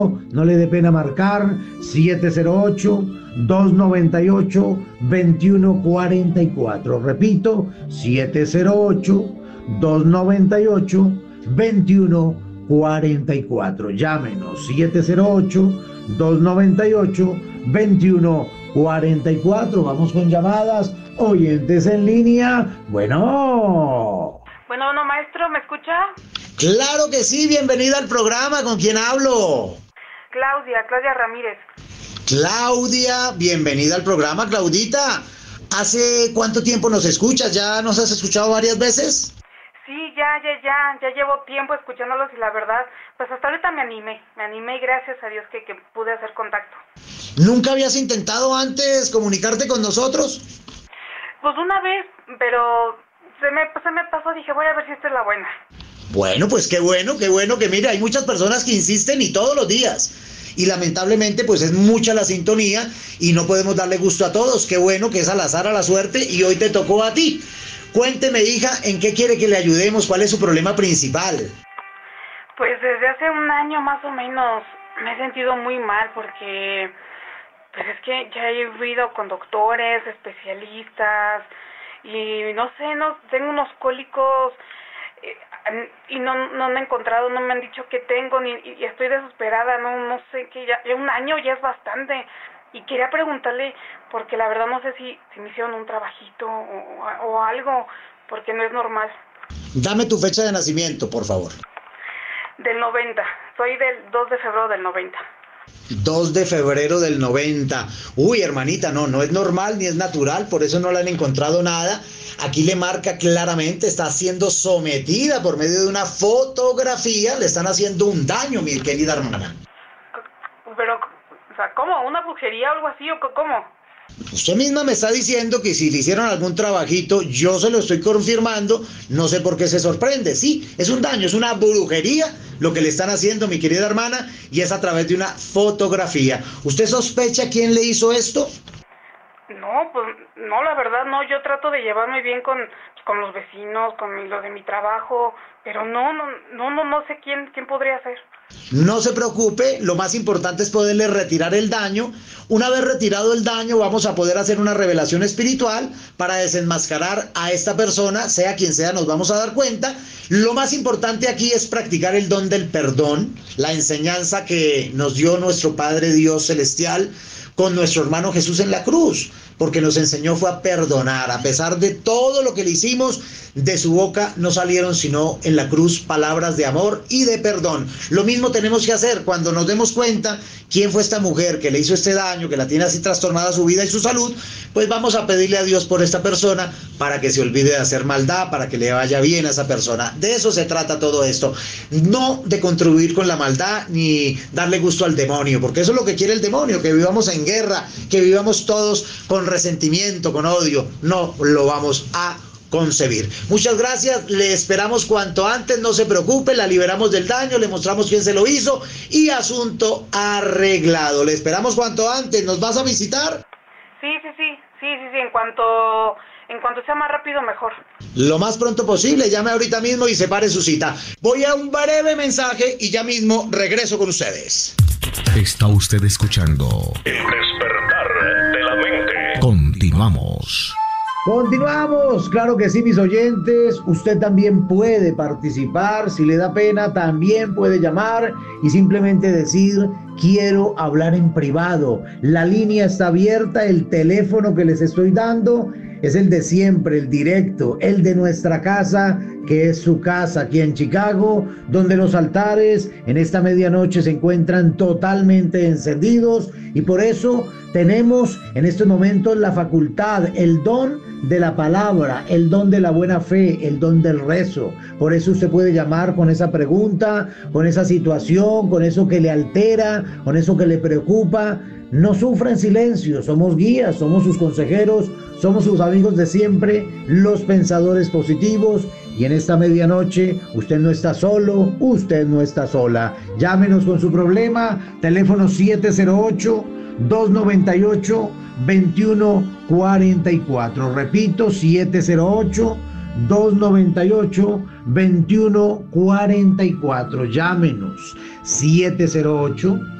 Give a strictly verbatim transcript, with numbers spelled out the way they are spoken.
No le dé pena marcar siete cero ocho, dos nueve ocho, dos uno cuatro cuatro. Repito, siete cero ocho, dos nueve ocho, dos uno cuatro cuatro. Llámenos siete cero ocho, dos nueve ocho, dos uno cuatro cuatro. Vamos con llamadas. Oyentes en línea. Bueno. Bueno, bueno, maestro, ¿me escucha? Claro que sí, bienvenida al programa. ¿Con quién hablo? Claudia, Claudia Ramírez. Claudia, bienvenida al programa, Claudita. ¿Hace cuánto tiempo nos escuchas? ¿Ya nos has escuchado varias veces? Sí, ya, ya, ya, ya llevo tiempo escuchándolos y la verdad, pues hasta ahorita me animé, me animé y gracias a Dios que, que pude hacer contacto. ¿Nunca habías intentado antes comunicarte con nosotros? Pues una vez, pero se me, se me pasó, dije, voy a ver si esta es la buena. Bueno, pues qué bueno, qué bueno que mire, hay muchas personas que insisten y todos los días. Y lamentablemente pues es mucha la sintonía y no podemos darle gusto a todos. Qué bueno que es al azar, a la suerte y hoy te tocó a ti. Cuénteme, hija, ¿en qué quiere que le ayudemos? ¿Cuál es su problema principal? Pues desde hace un año más o menos me he sentido muy mal porque pues es que ya he ido con doctores, especialistas y no sé, no tengo unos cólicos eh, y no, no me han encontrado, no me han dicho qué tengo ni, y estoy desesperada, no no sé qué, ya, ya un año ya es bastante y quería preguntarle porque la verdad no sé si, si me hicieron un trabajito o, o algo porque no es normal. Dame tu fecha de nacimiento, por favor. Del noventa, soy del dos de febrero del noventa. dos de febrero del noventa. Uy, hermanita, no, no es normal ni es natural, por eso no le han encontrado nada. Aquí le marca claramente, está siendo sometida por medio de una fotografía, le están haciendo un daño, mi querida hermana. Pero, o sea, ¿cómo? ¿Una brujería o algo así o cómo? Usted misma me está diciendo que si le hicieron algún trabajito, yo se lo estoy confirmando, no sé por qué se sorprende. Sí, es un daño, es una brujería lo que le están haciendo, mi querida hermana, y es a través de una fotografía. ¿Usted sospecha quién le hizo esto? No, pues no, la verdad no, yo trato de llevarme bien con, con los vecinos, con mi, lo de mi trabajo, pero no, no, no, no, no sé quién, quién podría ser. No se preocupe, lo más importante es poderle retirar el daño. Una vez retirado el daño, vamos a poder hacer una revelación espiritual para desenmascarar a esta persona, sea quien sea, nos vamos a dar cuenta. Lo más importante aquí es practicar el don del perdón, la enseñanza que nos dio nuestro Padre Dios Celestial con nuestro hermano Jesús en la cruz, porque nos enseñó fue a perdonar. A pesar de todo lo que le hicimos, de su boca no salieron sino en la cruz palabras de amor y de perdón. Lo mismo tenemos que hacer cuando nos demos cuenta quién fue esta mujer que le hizo este daño, que la tiene así trastornada su vida y su salud, pues vamos a pedirle a Dios por esta persona para que se olvide de hacer maldad, para que le vaya bien a esa persona. De eso se trata todo esto, no de contribuir con la maldad ni darle gusto al demonio, porque eso es lo que quiere el demonio, que vivamos en guerra, que vivamos todos con resentimiento, con odio. No lo vamos a concebir. Muchas gracias, le esperamos cuanto antes, no se preocupe, la liberamos del daño, le mostramos quién se lo hizo y asunto arreglado. Le esperamos cuanto antes, ¿nos vas a visitar? Sí, sí, sí, sí, sí, sí, en cuanto, en cuanto sea más rápido mejor. Lo más pronto posible, llame ahorita mismo y separe su cita. Voy a un breve mensaje y ya mismo regreso con ustedes. Está usted escuchando El despertar de la mente. Continuamos. Continuamos, claro que sí, mis oyentes. Usted también puede participar. Si le da pena, también puede llamar y simplemente decir: quiero hablar en privado. La línea está abierta, el teléfono que les estoy dando es el de siempre, el directo, el de nuestra casa, que es su casa aquí en Chicago, donde los altares en esta medianoche se encuentran totalmente encendidos y por eso tenemos en estos momentos la facultad, el don de la palabra, el don de la buena fe, el don del rezo. Por eso usted puede llamar con esa pregunta, con esa situación, con eso que le altera, con eso que le preocupa. No sufra en silencio, somos guías, somos sus consejeros, somos sus amigos de siempre, los pensadores positivos. Y en esta medianoche usted no está solo, usted no está sola. Llámenos con su problema, teléfono siete cero ocho, dos nueve ocho, dos uno cuatro cuatro. Repito, siete cero ocho, dos noventa y ocho, veintiuno cuarenta y cuatro. Llámenos siete cero ocho,